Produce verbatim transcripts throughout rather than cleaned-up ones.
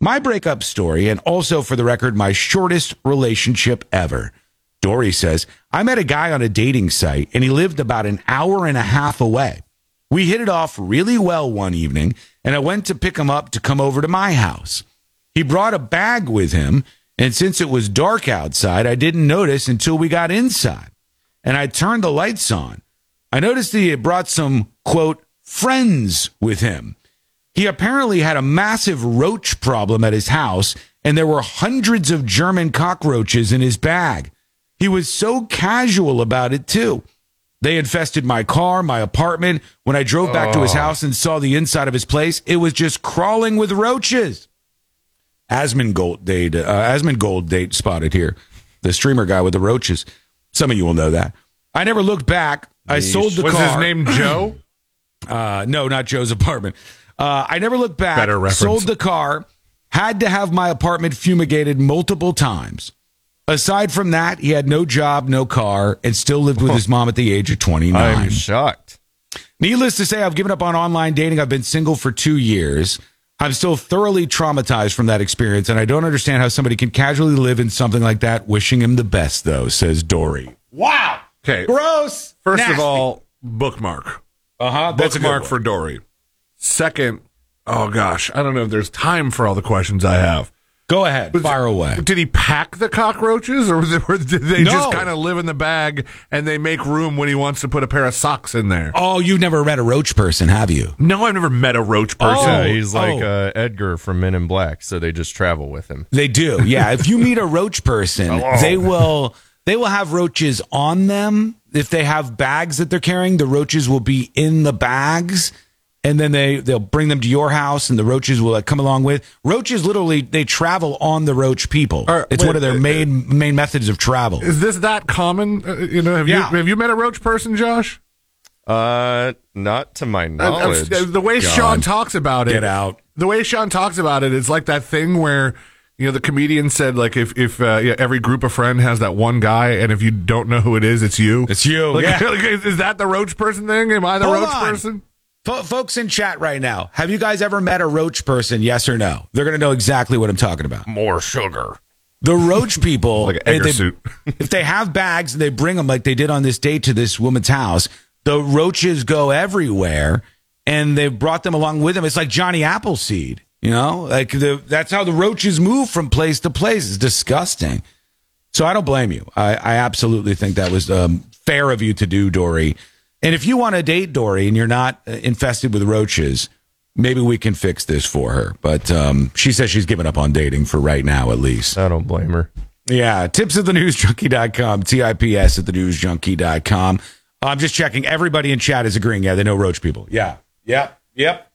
My breakup story, and also for the record, my shortest relationship ever. Dory says, I met a guy on a dating site, and he lived about an hour and a half away. We hit it off really well one evening, and I went to pick him up to come over to my house. He brought a bag with him, and since it was dark outside, I didn't notice until we got inside. And I turned the lights on. I noticed that he had brought some, quote, friends with him. He apparently had a massive roach problem at his house, and there were hundreds of German cockroaches in his bag. He was so casual about it, too. They infested my car, my apartment. When I drove back oh. to his house and saw the inside of his place, it was just crawling with roaches. Asmund Gold date, uh, Asmund Gold date spotted here. The streamer guy with the roaches. Some of you will know that. I never looked back. I Yeesh. sold the was car. Was his name Joe? uh, no, not Joe's apartment. Uh, I never looked back. Better reference. Sold the car. Had to have my apartment fumigated multiple times. Aside from that, he had no job, no car, and still lived with his mom at the age of twenty-nine. I'm shocked. Needless to say, I've given up on online dating. I've been single for two years. I'm still thoroughly traumatized from that experience, and I don't understand how somebody can casually live in something like that. Wishing him the best, though, says Dory. Wow. Okay. Gross. First Nasty. of all, bookmark. Uh-huh. That's bookmark a good for Dory. Second, oh, gosh, I don't know if there's time for all the questions I have. Go ahead. Fire away. Did he pack the cockroaches, or, was it, or did they No. just kind of live in the bag and they make room when he wants to put a pair of socks in there? Oh, you've never met a roach person, have you? No, I've never met a roach person. Yeah, he's like oh. uh, Edgar from Men in Black, so they just travel with him. They do. Yeah. If you meet a roach person, Hello. they will they will have roaches on them. If they have bags that they're carrying, the roaches will be in the bags. And then they, they'll bring them to your house, and the roaches will like, come along with. Roaches literally, they travel on the roach people. Right, it's wait, one of their main main methods of travel. Is this that common? Uh, you know, have Yeah. you have you met a roach person, Josh? Uh, not to my Uh, knowledge. uh, the way God. Sean talks about it, Get out. The way Sean talks about it, it's like that thing where, you know, the comedian said, like, if if uh, yeah, every group of friend has that one guy, and if you don't know who it is, it's you. It's you. Like, Yeah. like, is, is that the roach person thing? Am I the Hold roach on. person? F- folks in chat right now, have you guys ever met a roach person? Yes or no? They're going to know exactly what I'm talking about. More sugar. The roach people, Like an they- Edgar they- suit. if they have bags and they bring them like they did on this date to this woman's house, the roaches go everywhere, and they've brought them along with them. It's like Johnny Appleseed, you know? Like the that's how the roaches move from place to place. It's disgusting. So I don't blame you. I, I absolutely think that was um, fair of you to do, Dory. And if you want to date Dory and you're not uh, infested with roaches, maybe we can fix this for her. But um, she says she's given up on dating for right now, at least. I don't blame her. Yeah, tips at the news junkie dot com, T I P S at the news junkie dot com. I'm just checking. Everybody in chat is agreeing. Yeah, they know roach people. Yeah. Yep. Yep.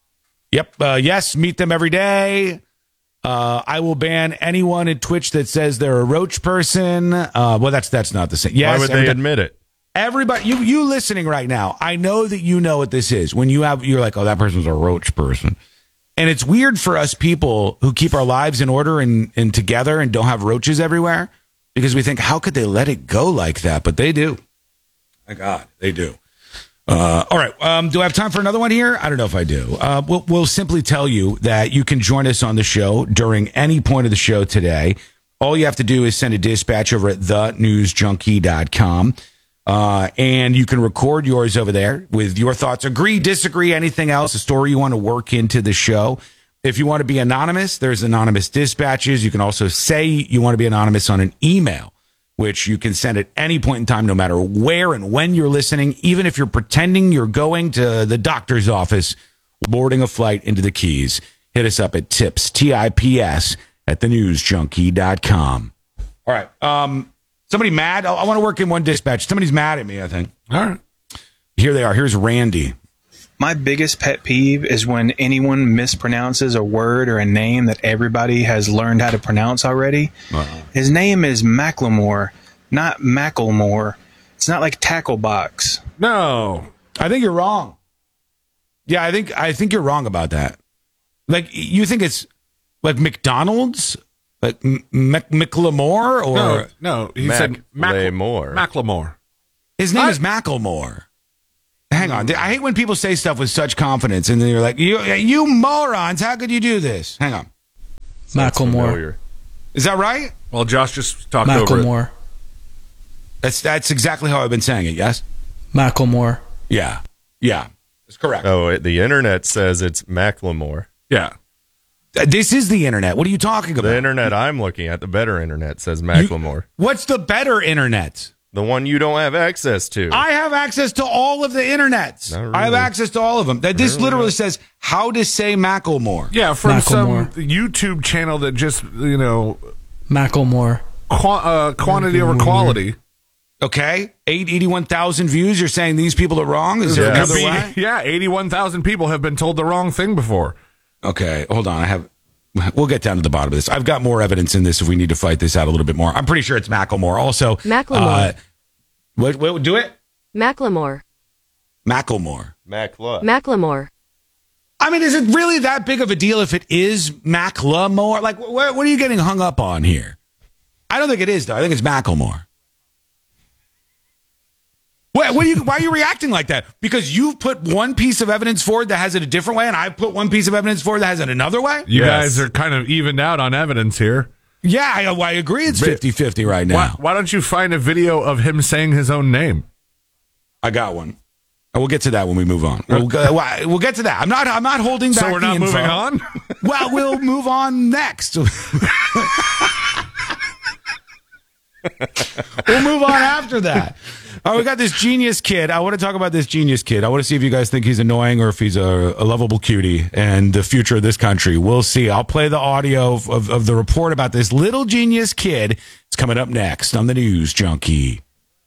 Yep. Uh, yes, meet them every day. Uh, I will ban anyone in Twitch that says they're a roach person. Uh, well, that's that's not the same. Yes, Why would they everybody- admit it? Everybody, you you listening right now, I know that you know what this is. When you have, you're like, oh, that person's a roach person. And it's weird for us people who keep our lives in order and, and together and don't have roaches everywhere, because we think, how could they let it go like that? But they do. My God, they do. Uh, all right. Um, do I have time for another one here? I don't know if I do. Uh, we'll, we'll simply tell you that you can join us on the show during any point of the show today. All you have to do is send a dispatch over at the news junkie dot com. Uh, and you can record yours over there with your thoughts. Agree, disagree, anything else, a story you want to work into the show. If you want to be anonymous, there's anonymous dispatches. You can also say you want to be anonymous on an email, which you can send at any point in time, no matter where and when you're listening, even if you're pretending you're going to the doctor's office, boarding a flight into the Keys. Hit us up at tips, T I P S, at the news junkie dot com. All right. Um, somebody mad? I, I want to work in one dispatch. Somebody's mad at me, I think. All right. Here they are. Here's Randy. My biggest pet peeve is when anyone mispronounces a word or a name that everybody has learned how to pronounce already. Uh-oh. His name is Macklemore, not Macklemore. It's not like tackle box. No. I think you're wrong. Yeah, I think I think you're wrong about that. Like, you think it's like McDonald's? Like M- Mac- Macklemore? Or No, no. He said Macklemore. Macklemore. his name I- is Macklemore. Hang on. I hate when people say stuff with such confidence, and then you're like, you, you morons, how could you do this? Hang on. Sounds Macklemore. familiar. Is that right? Well, Josh just talked over it. Macklemore. That's that's exactly how I've been saying it. Yes. Macklemore. Yeah. Yeah. That's correct. Oh, it, the internet says it's Macklemore. Yeah. Uh, This is the internet. What are you talking about? The internet I'm looking at, the better internet, says Macklemore. What's the better internet? The one you don't have access to. I have access to all of the internets. Not I have really. access to all of them. That this Really literally not. says how to say Macklemore. Yeah, from Macklemore. some YouTube channel that just, you know, Macklemore. qu- uh, quantity over quality. Okay, eight eighty-one thousand views. You're saying these people are wrong? Is there Yeah. another Could be- way? yeah, eighty-one thousand people have been told the wrong thing before. Okay, hold on. I have. We'll get down to the bottom of this. I've got more evidence in this if we need to fight this out a little bit more. I'm pretty sure it's Macklemore. Also, Macklemore. Uh, what, what? Do it. Macklemore. Macklemore. Mackla. Macklemore. I mean, is it really that big of a deal if it is Macklemore? Like, wh- what are you getting hung up on here? I don't think it is, though. I think it's Macklemore. What, what are you, why are you reacting like that? Because you've put one piece of evidence forward that has it a different way, and I put one piece of evidence forward that has it another way? You Yes. guys are kind of evened out on evidence here. Yeah, I, I agree it's fifty-fifty right now. Why, why don't you find a video of him saying his own name? I got one. And we'll get to that when we move on. We'll, go- we'll get to that. I'm not. I'm not holding back. So we're the not info. moving on? Well, we'll move on next. We'll move on after that. All right, we got this genius kid. I want to talk about this genius kid. I want to see if you guys think he's annoying or if he's a, a lovable cutie and the future of this country. We'll see. I'll play the audio of, of, of the report about this little genius kid. It's coming up next on the News Junkie.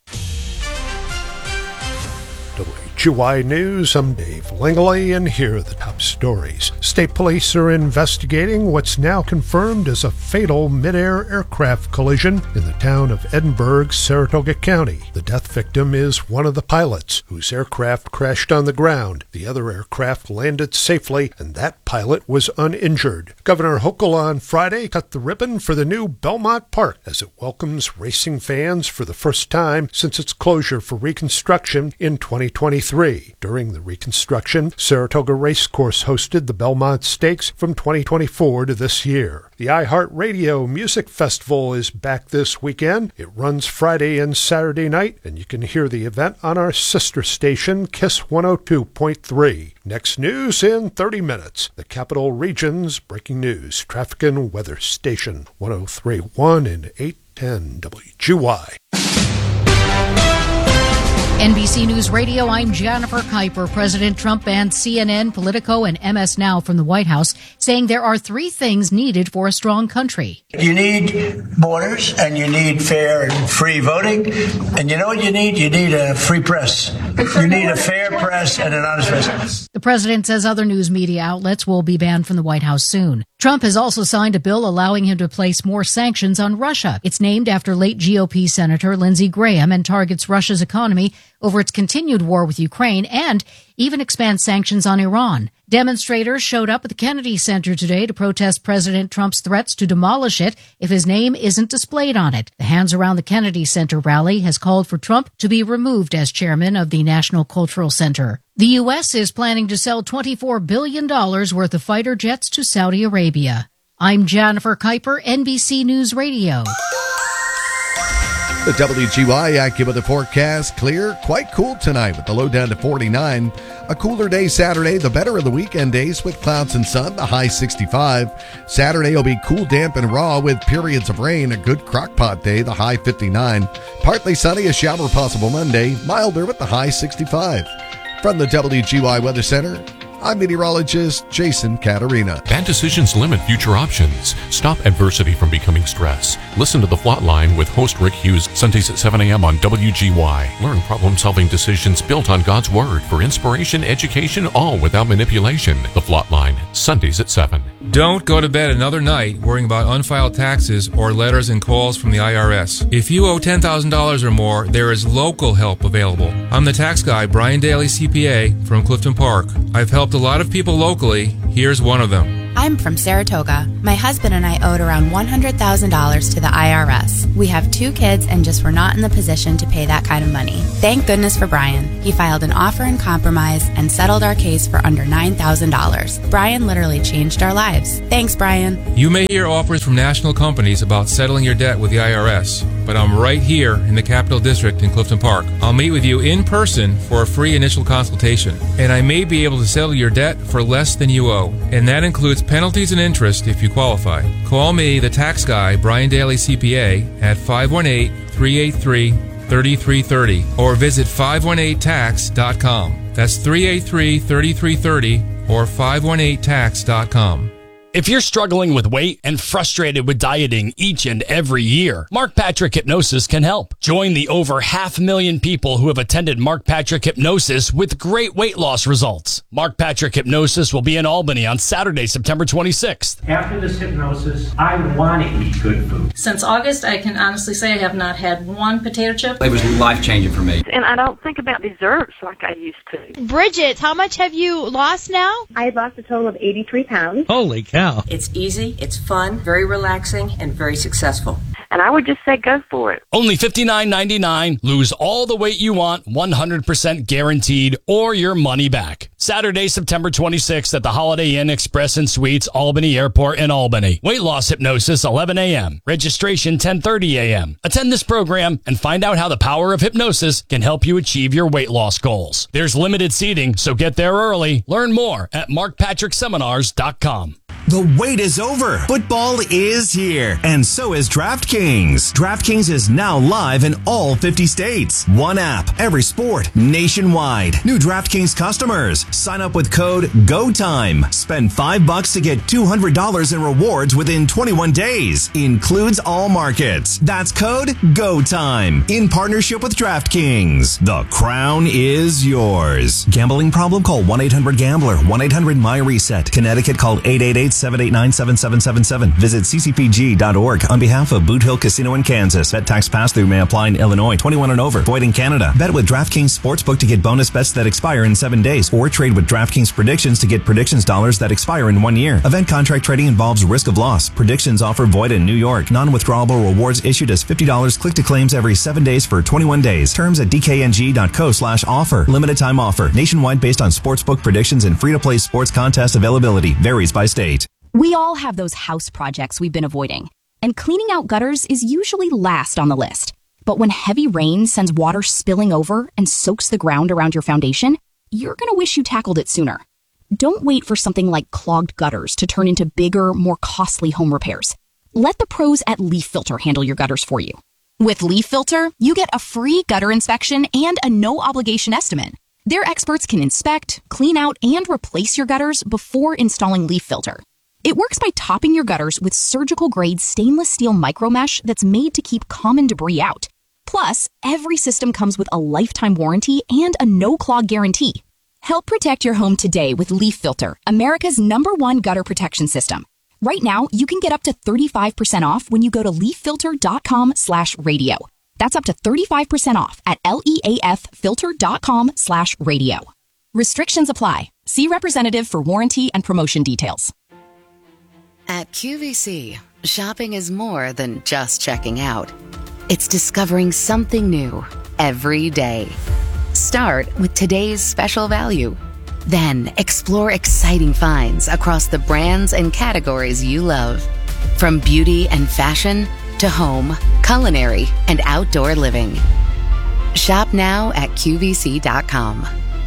W G Y News, I'm Dave Langley, and here are the top stories. State police are investigating what's now confirmed as a fatal mid-air aircraft collision in the town of Edinburgh, Saratoga County. The death victim is one of the pilots, whose aircraft crashed on the ground. The other aircraft landed safely, and that pilot was uninjured. Governor Hochul on Friday cut the ribbon for the new Belmont Park as it welcomes racing fans for the first time since its closure for reconstruction in twenty twenty-three. During the reconstruction, Saratoga Racecourse hosted the Belmont Stakes from twenty twenty-four to this year. The iHeartRadio Music Festival is back this weekend. It runs Friday and Saturday night, and you can hear the event on our sister station, Kiss one oh two point three. Next news in thirty minutes. The Capital Region's breaking news, traffic and weather station, one oh three point one and eight ten W G Y. N B C News Radio, I'm Jennifer Kuiper. President Trump banned C N N, Politico, and M S Now from the White House, saying there are three things needed for a strong country. You need borders, and you need fair and free voting. And you know what you need? You need a free press. You need a fair press and an honest press. The president says other news media outlets will be banned from the White House soon. Trump has also signed a bill allowing him to place more sanctions on Russia. It's named after late G O P Senator Lindsey Graham and targets Russia's economy over its continued war with Ukraine and even expands sanctions on Iran. Demonstrators showed up at the Kennedy Center today to protest President Trump's threats to demolish it if his name isn't displayed on it. The Hands Around the Kennedy Center rally has called for Trump to be removed as chairman of the National Cultural Center. The U S is planning to sell twenty-four billion dollars worth of fighter jets to Saudi Arabia. I'm Jennifer Kuiper, N B C News Radio. The W G Y AccuWeather forecast, clear, quite cool tonight with the low down to forty-nine. A cooler day Saturday, the better of the weekend days with clouds and sun, the high sixty-five. Saturday will be cool, damp, and raw with periods of rain. A good crockpot day, the high fifty-nine. Partly sunny, a shower possible Monday, milder with the high sixty-five. From the W G Y Weather Center, I'm meteorologist Jason Caterina. Bad decisions limit future options. Stop adversity from becoming stress. Listen to The Flot Line with host Rick Hughes, Sundays at seven a.m. on W G Y. Learn problem-solving decisions built on God's Word for inspiration, education, all without manipulation. The Flot Line, Sundays at seven. Don't go to bed another night worrying about unfiled taxes or letters and calls from the I R S. If you owe ten thousand dollars or more, there is local help available. I'm the tax guy, Brian Daly, C P A, from Clifton Park. I've helped a lot of people locally. Here's one of them. I'm from Saratoga. My husband and I owed around one hundred thousand dollars to the I R S. We have two kids and just were not in the position to pay that kind of money. Thank goodness for Brian. He filed an offer in compromise and settled our case for under nine thousand dollars. Brian literally changed our lives. Thanks, Brian. You may hear offers from national companies about settling your debt with the I R S, but I'm right here in the Capital District in Clifton Park. I'll meet with you in person for a free initial consultation, and I may be able to settle your debt for less than you owe, and that includes penalties and interest if you qualify. Call me, the tax guy, Brian Daly C P A, at five one eight, three eight three, three three three zero or visit five one eight tax dot com. That's three eight three, three three three zero or five one eight tax dot com. If you're struggling with weight and frustrated with dieting each and every year, Mark Patrick Hypnosis can help. Join the over half million people who have attended Mark Patrick Hypnosis with great weight loss results. Mark Patrick Hypnosis will be in Albany on Saturday, September twenty-sixth. After this hypnosis, I want to eat good food. Since August, I can honestly say I have not had one potato chip. It was life-changing for me. And I don't think about desserts like I used to. Bridget, how much have you lost now? I lost a total of eighty-three pounds. Holy cow. It's easy, it's fun, very relaxing, and very successful. And I would just say go for it. Only fifty-nine ninety-nine. Lose all the weight you want, one hundred percent guaranteed, or your money back. Saturday, September twenty-sixth at the Holiday Inn Express and Suites, Albany Airport in Albany. Weight loss hypnosis, eleven a.m. Registration, ten thirty a.m. Attend this program and find out how the power of hypnosis can help you achieve your weight loss goals. There's limited seating, so get there early. Learn more at mark patrick seminars dot com. The wait is over. Football is here, and so is DraftKings. DraftKings is now live in all fifty states. One app, every sport, nationwide. New DraftKings customers, sign up with code GOTIME. Spend five bucks to get two hundred dollars in rewards within twenty-one days. Includes all markets. That's code GOTIME. In partnership with DraftKings. The crown is yours. Gambling problem? Call one eight hundred gambler. one eight hundred my reset. Connecticut, call eight eight eight, seven eight nine, seven seven seven seven. Visit c c p g dot org on behalf of Boot Hill Casino in Kansas. Bet tax pass-through may apply in Illinois. twenty-one and over. Void in Canada. Bet with DraftKings Sportsbook to get bonus bets that expire in seven days. Or trade with DraftKings Predictions to get predictions dollars that expire in one year. Event contract trading involves risk of loss. Predictions offer void in New York. Non-withdrawable rewards issued as fifty dollars click to claims every seven days for twenty-one days. Terms at d k n g dot co slash offer. Limited time offer. Nationwide based on sportsbook predictions and free-to-play sports contest availability. Varies by state. We all have those house projects we've been avoiding, and cleaning out gutters is usually last on the list. But when heavy rain sends water spilling over and soaks the ground around your foundation, you're going to wish you tackled it sooner. Don't wait for something like clogged gutters to turn into bigger, more costly home repairs. Let the pros at Leaf Filter handle your gutters for you. With Leaf Filter, you get a free gutter inspection and a no-obligation estimate. Their experts can inspect, clean out, and replace your gutters before installing Leaf Filter. It works by topping your gutters with surgical-grade stainless steel micromesh that's made to keep common debris out. Plus, every system comes with a lifetime warranty and a no-clog guarantee. Help protect your home today with Leaf Filter, America's number one gutter protection system. Right now, you can get up to thirty-five percent off when you go to leaf filter dot com slash radio. That's up to thirty-five percent off at leaf filter dot com slash radio. Restrictions apply. See representative for warranty and promotion details. At Q V C, shopping is more than just checking out. It's discovering something new every day. Start with today's special value. Then explore exciting finds across the brands and categories you love. From beauty and fashion to home, culinary, and outdoor living. Shop now at q v c dot com.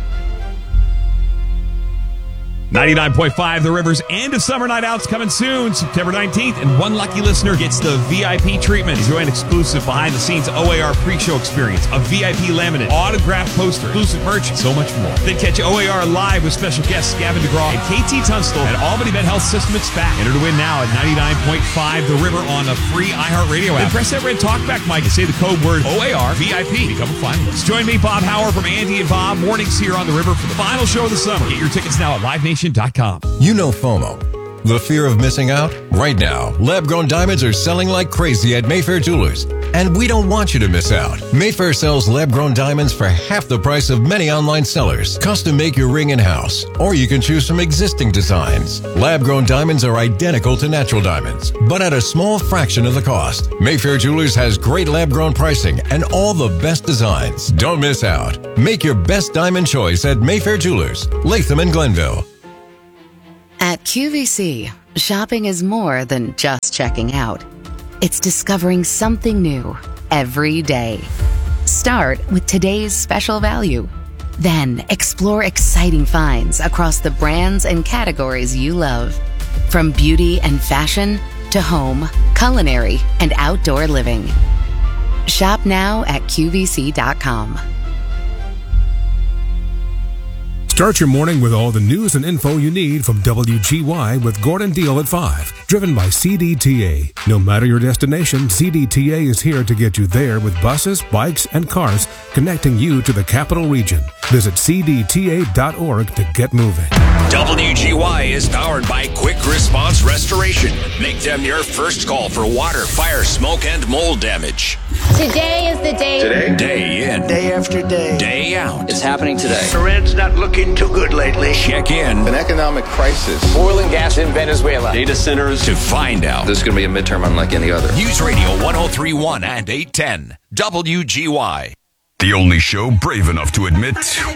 ninety-nine point five The River's end of summer night out's coming soon, September nineteenth, and one lucky listener gets the V I P treatment. Enjoy an exclusive behind-the-scenes O A R pre-show experience, a V I P laminate, autographed poster, exclusive merch, and so much more. Then catch O A R live with special guests Gavin DeGraw and K T Tunstall at Albany Med Health System at SPAC. Enter to win now at ninety-nine point five The River on the free iHeartRadio app. Then press that red talkback mic and say the code word O A R V I P. Become a finalist. Join me, Bob Hauer, from Andy and Bob, mornings here on The River for the final show of the summer. Get your tickets now at live nation dot com. You know FOMO, the fear of missing out? Right now, lab-grown diamonds are selling like crazy at Mayfair Jewelers. And we don't want you to miss out. Mayfair sells lab-grown diamonds for half the price of many online sellers. Custom make your ring in-house, or you can choose from existing designs. Lab-grown diamonds are identical to natural diamonds, but at a small fraction of the cost. Mayfair Jewelers has great lab-grown pricing and all the best designs. Don't miss out. Make your best diamond choice at Mayfair Jewelers, Latham and Glenville. At Q V C, shopping is more than just checking out. It's discovering something new every day. Start with today's special value. Then explore exciting finds across the brands and categories you love. From beauty and fashion to home, culinary, and outdoor living. Shop now at Q V C dot com. Start your morning with all the news and info you need from W G Y with Gordon Deal at five. Driven by C D T A. No matter your destination, C D T A is here to get you there with buses, bikes, and cars connecting you to the capital region. Visit C D T A dot org to get moving. W G Y is powered by Quick Response Restoration. Make them your first call for water, fire, smoke, and mold damage. Today is the day. Today? Day in. Day after day. Day out. It's happening today. Iran's not looking too good lately. Check in. An economic crisis. Oil and gas in Venezuela. Data centers to find out. This is going to be a midterm unlike any other. News Radio one oh three point one and eight ten. W G Y. The only show brave enough to admit